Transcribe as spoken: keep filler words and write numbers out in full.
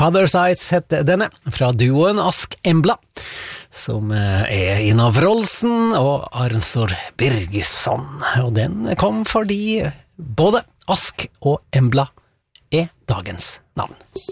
Father's Eyes heter denne, fra duoen Ask Embla, som er Ina Wroldsen og Arnþór Birgisson, og den kom fordi både Ask og Embla er dagens navn.